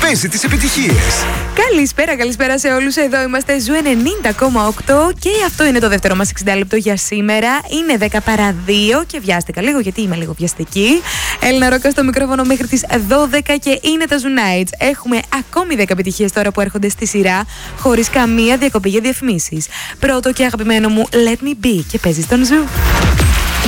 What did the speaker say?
παίζει τις επιτυχίες. Καλησπέρα σε όλους. Εδώ είμαστε Ζου 90,8 και αυτό είναι το δεύτερο μας 60 λεπτό για σήμερα. Είναι 10 παρά 2 και βιάστηκα λίγο γιατί είμαι λίγο βιαστική. Έλληνα Ρόκα στο μικρόφωνο μέχρι τις 12 και είναι τα Ζου Nights. Έχουμε ακόμη 10 επιτυχίες τώρα που έρχονται στη σειρά χωρίς καμία διακοπή για διαφημίσεις. Πρώτο και αγαπημένο μου Let Me Be και παίζει στον Ζου.